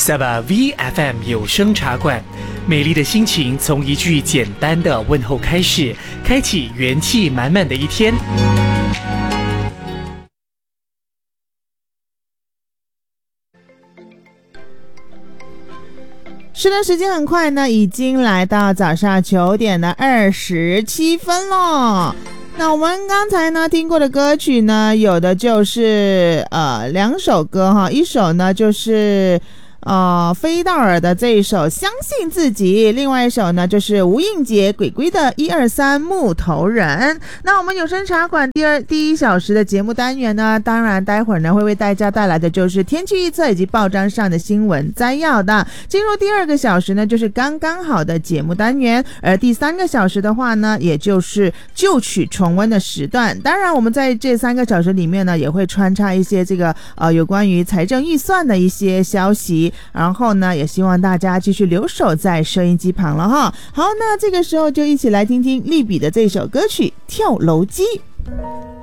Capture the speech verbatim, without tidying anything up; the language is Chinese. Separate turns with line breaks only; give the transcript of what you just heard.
Saba V F M 有声茶馆，美丽的心情从一句简单的问候开始，开启元气满满的一天。
是的，时间很快呢，已经来到早上九点的二十七分了。那我们刚才呢听过的歌曲呢，有的就是呃两首歌哈，一首呢就是呃飞道尔的这一首相信自己，另外一首呢就是吴映洁鬼鬼的一二三木头人。那我们有声茶馆第二第一小时的节目单元呢，当然待会儿呢会为大家带来的就是天气预测以及报章上的新闻摘要的。进入第二个小时呢就是刚刚好的节目单元，而第三个小时的话呢也就是旧曲重温的时段。当然我们在这三个小时里面呢也会穿插一些这个呃有关于财政预算的一些消息，然后呢也希望大家继续留守在收音机旁了哈。好，那这个时候就一起来听听利比的这首歌曲《跳楼机》。